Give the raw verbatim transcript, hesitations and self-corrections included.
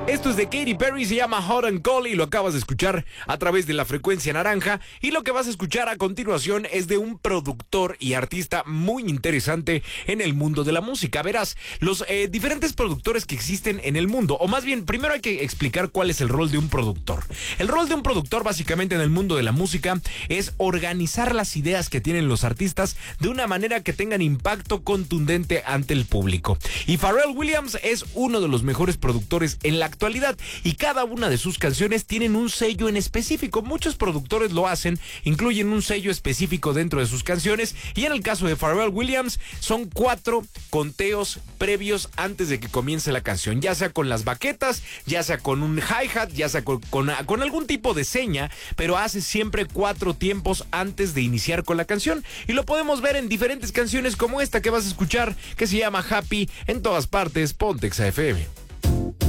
Esto es de Katy Perry, se llama Hot and Cold y lo acabas de escuchar a través de la frecuencia naranja. Y lo que vas a escuchar a continuación es de un productor y artista muy interesante en el mundo de la música. Verás, los eh, diferentes productores que existen en el mundo, o más bien, primero hay que explicar cuál es el rol de un productor. El rol de un productor básicamente en el mundo de la música es organizar las ideas que tienen los artistas de una manera que tengan impacto contundente ante el público. Y Pharrell Williams es uno de los mejores productores en la actualidad y cada una de sus canciones tienen un sello en específico. Muchos productores lo hacen, incluyen un sello específico dentro de sus canciones, y en el caso de Pharrell Williams son cuatro conteos previos antes de que comience la canción, ya sea con las baquetas, ya sea con un hi-hat, ya sea con, con, con algún tipo de seña, pero hace siempre cuatro tiempos antes de iniciar con la canción, y lo podemos ver en diferentes canciones como esta que vas a escuchar, que se llama Happy. En todas partes, ponte Exa F M.